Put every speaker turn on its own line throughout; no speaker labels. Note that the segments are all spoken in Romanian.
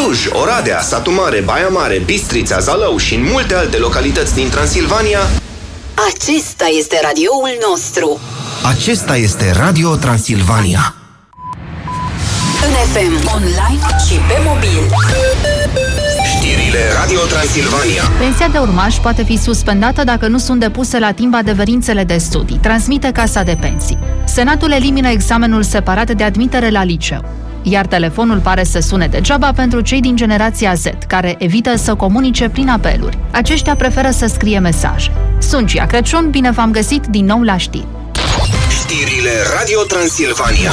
Cluj, Oradea, Satu Mare, Baia Mare, Bistrița, Zalău și în multe alte localități din Transilvania.
Acesta este radioul nostru.
Acesta este Radio Transilvania.
În FM, online și pe mobil.
Știrile Radio Transilvania.
Pensia de urmaș poate fi suspendată dacă nu sunt depuse la timp adeverințele de studii, transmite Casa de Pensii. Senatul elimină examenul separat de admitere la liceu. Iar telefonul pare să sune degeaba pentru cei din generația Z, care evită să comunice prin apeluri. Aceștia preferă să scrie mesaje. Sunt Gia Crăciun, bine v-am găsit din nou la știri.
Știrile Radio Transilvania.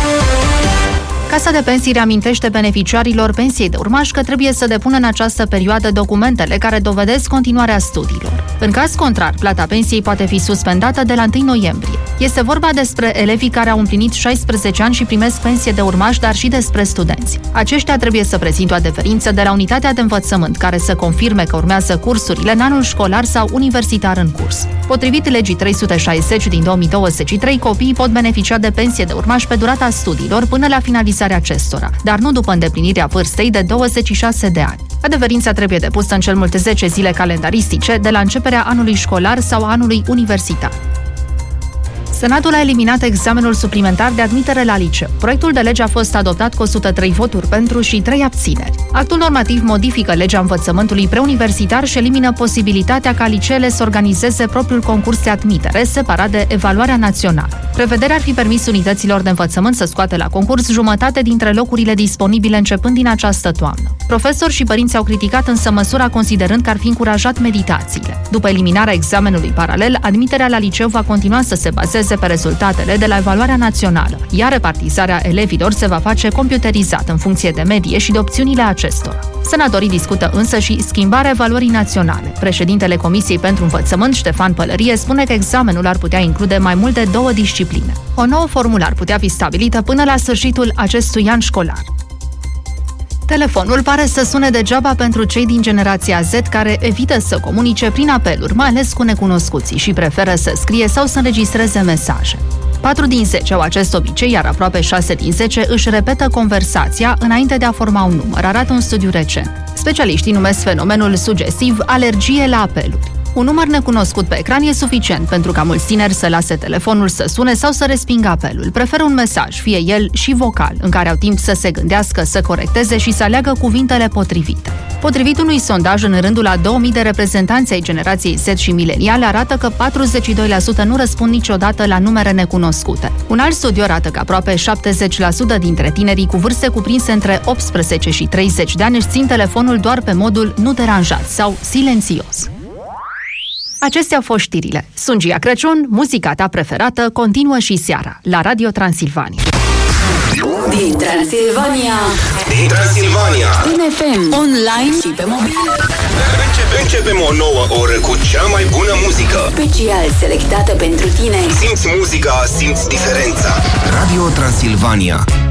Casa de Pensii reamintește beneficiarilor pensiei de urmaș că trebuie să depună în această perioadă documentele care dovedesc continuarea studiilor. În caz contrar, plata pensiei poate fi suspendată de la 1 noiembrie. Este vorba despre elevii care au împlinit 16 ani și primesc pensie de urmaș, dar și despre studenți. Aceștia trebuie să prezinte o adeverință de la unitatea de învățământ care să confirme că urmează cursurile în anul școlar sau universitar în curs. Potrivit legii 360 din 2023, copiii pot beneficia de pensie de urmaș pe durata studiilor până la finalizarea acestora, dar nu după îndeplinirea vârstei de 26 de ani. Adeverința trebuie depusă în cel mult 10 zile calendaristice de la începerea anului școlar sau anului universitar. Senatul a eliminat examenul suplimentar de admitere la liceu. Proiectul de lege a fost adoptat cu 103 voturi pentru și 3 abțineri. Actul normativ modifică legea învățământului preuniversitar și elimină posibilitatea ca liceele să organizeze propriul concurs de admitere, separat de evaluarea națională. Prevederea ar fi permis unităților de învățământ să scoate la concurs jumătate dintre locurile disponibile începând din această toamnă. Profesori și părinți au criticat însă măsura, considerând că ar fi încurajat meditațiile. După eliminarea examenului paralel, admiterea la liceu va continua să se bazeze pe rezultatele de la evaluarea națională, iar repartizarea elevilor se va face computerizat în funcție de medie și de opțiunile acestora. Senatorii discută însă și schimbarea evaluării naționale. Președintele Comisiei pentru Învățământ, Ștefan Pălărie, spune că examenul ar putea include mai mult de 2 discipline. O nouă formulă ar putea fi stabilită până la sfârșitul acestui an școlar. Telefonul pare să sune degeaba pentru cei din generația Z care evită să comunice prin apeluri, mai ales cu necunoscuții, și preferă să scrie sau să înregistreze mesaje. 4 din 10 au acest obicei, iar aproape 6 din 10 își repetă conversația înainte de a forma un număr, arată un studiu recent. Specialiștii numesc fenomenul sugestiv alergie la apeluri. Un număr necunoscut pe ecran e suficient pentru ca mulți tineri să lase telefonul să sune sau să respingă apelul. Preferă un mesaj, fie el și vocal, în care au timp să se gândească, să corecteze și să aleagă cuvintele potrivite. Potrivit unui sondaj în rândul a 2000 de reprezentanți ai generației Z și mileniale, arată că 42% nu răspund niciodată la numere necunoscute. Un alt studiu arată că aproape 70% dintre tinerii cu vârste cuprinse între 18 și 30 de ani își țin telefonul doar pe modul nu deranjat sau silențios. Acestea au fost știrile. Sunt Gia Crăciun, muzica ta preferată continuă și seara la Radio Transilvania.
Din Transilvania.
Din Transilvania.
În FM, online și pe mobil.
Începem o nouă oră cu cea mai bună muzică.
Special selectată pentru tine.
Simți muzica, simți diferența. Radio Transilvania.